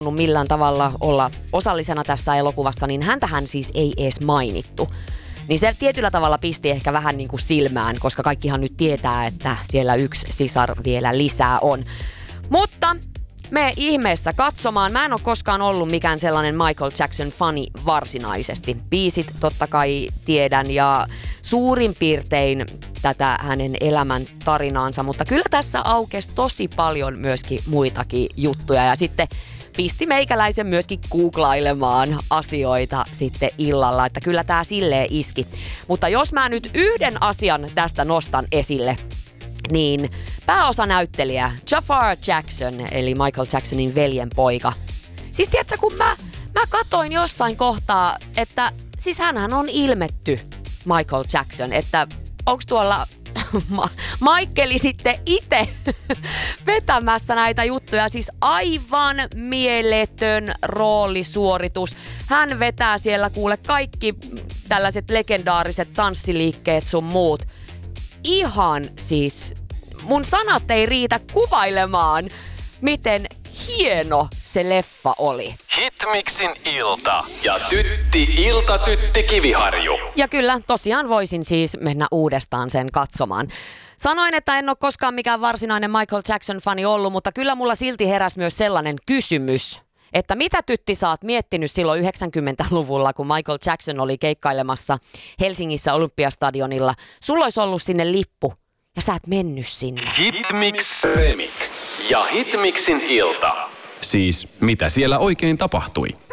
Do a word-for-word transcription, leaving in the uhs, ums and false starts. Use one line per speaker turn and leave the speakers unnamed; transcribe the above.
millään tavalla olla osallisena tässä elokuvassa, niin häntähän siis ei edes mainittu. Niin se tietyllä tavalla pisti ehkä vähän niin kuin silmään, koska kaikkihan nyt tietää, että siellä yksi sisar vielä lisää on. Mutta me ihmeessä katsomaan. Mä en ole koskaan ollut mikään sellainen Michael Jackson-fani varsinaisesti. Biisit totta kai tiedän ja suurin piirtein tätä hänen elämän tarinaansa, mutta kyllä tässä aukesi tosi paljon myöskin muitakin juttuja ja sitten pisti meikäläisen myöskin googlailemaan asioita sitten illalla, että kyllä tää silleen iski. Mutta jos mä nyt yhden asian tästä nostan esille, niin pääosanäyttelijä Jafar Jackson, eli Michael Jacksonin veljen poika. Siis tiedätkö, kun mä, mä katoin jossain kohtaa, että siis hänhän on ilmetty Michael Jackson, että onks tuolla Ma- Michaeli sitten itse vetämässä näitä juttuja. Siis aivan mieletön roolisuoritus. Hän vetää siellä kuule kaikki tällaiset legendaariset tanssiliikkeet sun muut. Ihan siis, mun sanat ei riitä kuvailemaan, miten hieno se leffa oli.
Hitmixin ilta ja tytti ilta tytti Kiviharju.
Ja kyllä, tosiaan voisin siis mennä uudestaan sen katsomaan. Sanoin, että en ole koskaan mikään varsinainen Michael Jackson-fani ollut, mutta kyllä mulla silti heräsi myös sellainen kysymys, että mitä tytti sä oot miettinyt silloin yhdeksänkymmentäluvulla, kun Michael Jackson oli keikkailemassa Helsingissä Olympiastadionilla. Sulla olisi ollut sinne lippu ja sä et mennyt sinne.
Hitmix Remix ja Hitmixin ilta. Siis mitä siellä oikein tapahtui?